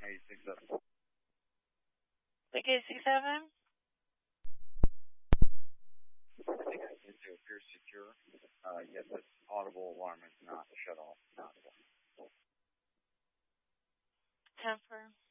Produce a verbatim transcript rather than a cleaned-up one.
eight six seven. Big eight six seven? I think I need to appear secure. Uh, yes, this audible alarm is not shut off. Not Confirm.